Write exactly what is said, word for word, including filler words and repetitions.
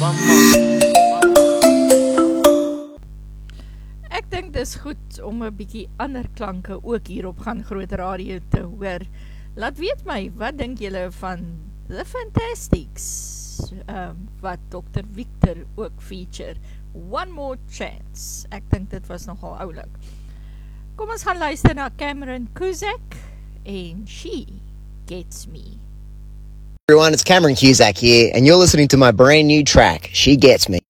van maak. Ek dink dis goed om 'n bietjie ander klanke ook hier op Gaan Groot Radio te hoor. Laat weet my, wat dink julle van The Fantastics, um, wat dokter Victor ook feature, One More Chance. Ek dink dit was nogal oulik. Kom ons gaan luister na Cameron Cusack en She Gets Me. Everyone, it's Cameron Cusack here, and you're listening to my brand new track, She Gets Me.